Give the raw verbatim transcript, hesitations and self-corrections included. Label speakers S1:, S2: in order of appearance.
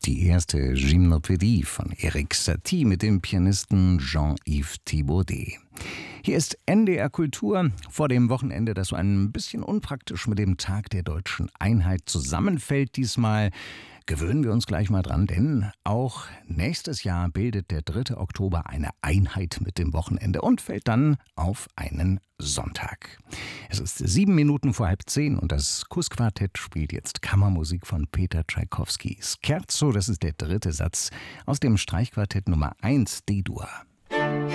S1: Die erste Gymnopédie von Erik Satie mit dem Pianisten Jean-Yves Thibaudet. Hier ist N D R Kultur vor dem Wochenende, das so ein bisschen unpraktisch mit dem Tag der deutschen Einheit zusammenfällt diesmal. Gewöhnen wir uns gleich mal dran, denn auch nächstes Jahr bildet der dritte Oktober eine Einheit mit dem Wochenende und fällt dann auf einen Sonntag. Es ist sieben Minuten vor halb zehn und das Kuss-Quartett spielt jetzt Kammermusik von Peter Tschaikowski. Scherzo, das ist der dritte Satz aus dem Streichquartett Nummer eins D-Dur.